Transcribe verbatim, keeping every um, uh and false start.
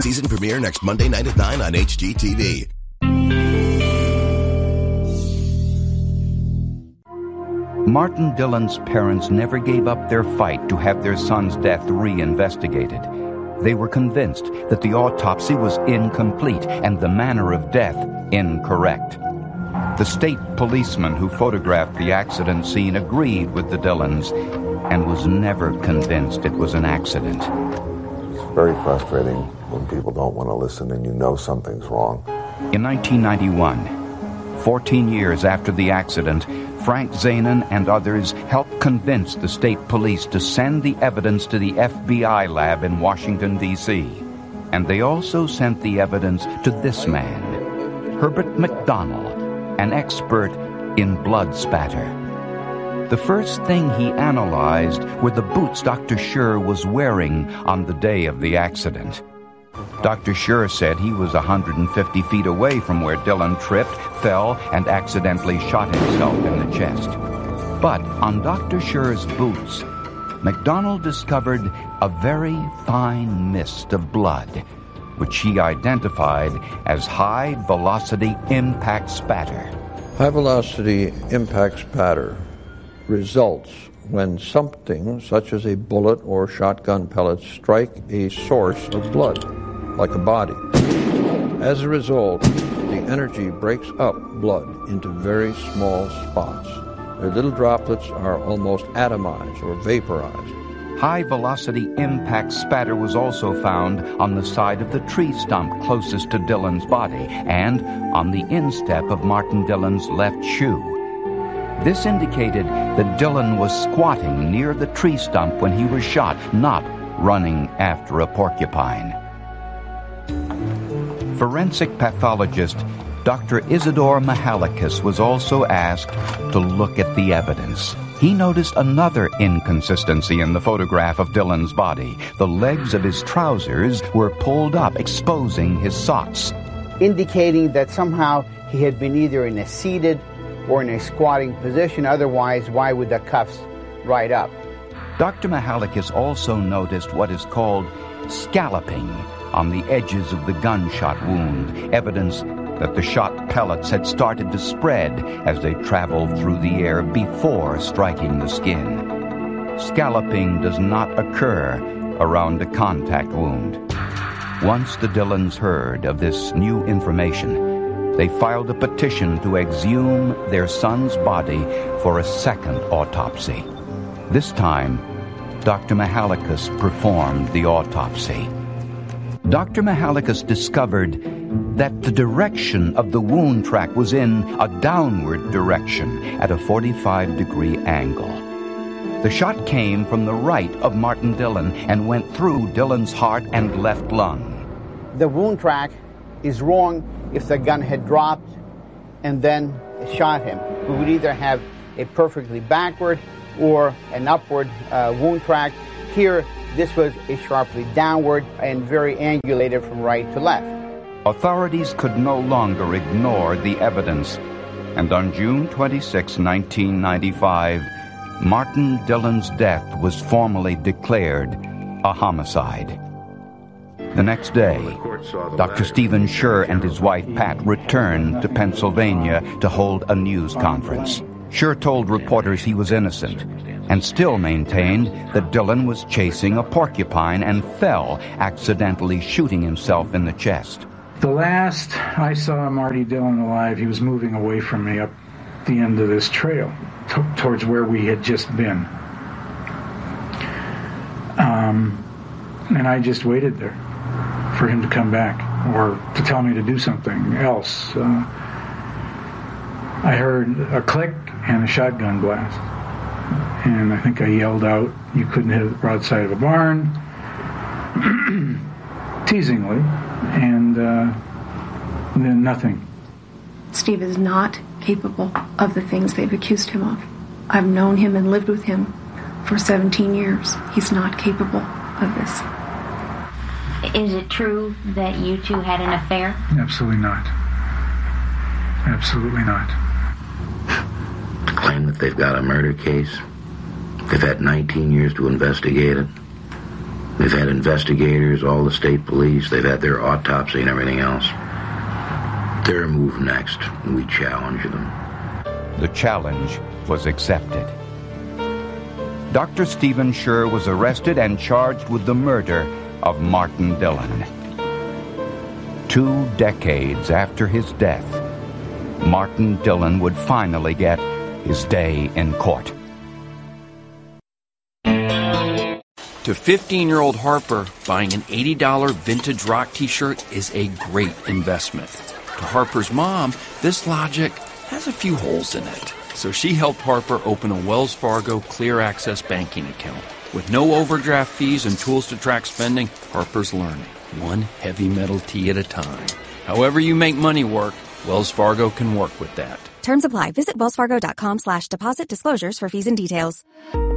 Season premiere next Monday night at nine on H G T V. Martin Dillon's parents never gave up their fight to have their son's death re-investigated. They were convinced that the autopsy was incomplete and the manner of death incorrect. The state policeman who photographed the accident scene agreed with the Dillons and was never convinced it was an accident. It's very frustrating when people don't want to listen and you know something's wrong. In nineteen ninety-one, fourteen years after the accident, Frank Zanen and others helped convince the state police to send the evidence to the F B I lab in Washington, D C And they also sent the evidence to this man, Herbert McDonald, an expert in blood spatter. The first thing he analyzed were the boots Doctor Schur was wearing on the day of the accident. Doctor Schur said he was one hundred fifty feet away from where Dillon tripped, fell, and accidentally shot himself in the chest. But on Doctor Schur's boots, McDonald discovered a very fine mist of blood, which he identified as high-velocity impact spatter. High-velocity impact spatter results when something, such as a bullet or shotgun pellets, strike a source of blood, like a body. As a result, the energy breaks up blood into very small spots. Their little droplets are almost atomized or vaporized. High-velocity impact spatter was also found on the side of the tree stump closest to Dillon's body and on the instep of Martin Dillon's left shoe. This indicated that Dillon was squatting near the tree stump when he was shot, not running after a porcupine. Forensic pathologist Doctor Isidore Mihalakis was also asked to look at the evidence. He noticed another inconsistency in the photograph of Dillon's body. The legs of his trousers were pulled up, exposing his socks, indicating that somehow he had been either in a seated or in a squatting position. Otherwise, why would the cuffs ride up? Doctor Mihalakis also noticed what is called scalloping on the edges of the gunshot wound, evidence that the shot pellets had started to spread as they traveled through the air before striking the skin. Scalloping does not occur around a contact wound. Once the Dillons heard of this new information, they filed a petition to exhume their son's body for a second autopsy. This time, Doctor Mihalakis performed the autopsy. Doctor Mihalakis discovered that the direction of the wound track was in a downward direction at a forty-five degree angle. The shot came from the right of Martin Dillon and went through Dillon's heart and left lung. The wound track is wrong if the gun had dropped and then shot him. We would either have a perfectly backward or an upward uh, wound track. Here, this was a sharply downward and very angulated from right to left. Authorities could no longer ignore the evidence, and on June twenty-sixth, nineteen ninety-five, Martin Dillon's death was formally declared a homicide. The next day, Doctor Stephen Schur and his wife Pat returned to Pennsylvania to hold a news conference. Schur told reporters he was innocent and still maintained that Dillon was chasing a porcupine and fell, accidentally shooting himself in the chest. The last I saw Marty Dillon alive, he was moving away from me up the end of this trail t- towards where we had just been. Um, and I just waited there for him to come back or to tell me to do something else. Uh, I heard a click and a shotgun blast. And I think I yelled out, "You couldn't hit the broadside of a barn," teasingly, and, uh, and then nothing. Steve is not capable of the things they've accused him of. I've known him and lived with him for seventeen years. He's not capable of this. Is it true that you two had an affair? Absolutely not. Absolutely not. To claim that they've got a murder case, they've had nineteen years to investigate it, They've had investigators, all the state police. They've had their autopsy and everything else. Their move next, and we challenge them. The challenge was accepted. Doctor Stephen Scher was arrested and charged with the murder of Martin Dillon. Two decades after his death, Martin Dillon would finally get his day in court. To fifteen-year-old Harper, buying an eighty dollars vintage rock t-shirt is a great investment. To Harper's mom, this logic has a few holes in it. So she helped Harper open a Wells Fargo Clear Access banking account. With no overdraft fees and tools to track spending, Harper's learning, one heavy metal tea at a time. However you make money work, Wells Fargo can work with that. Terms apply. Visit wellsfargo.com slash deposit disclosures for fees and details.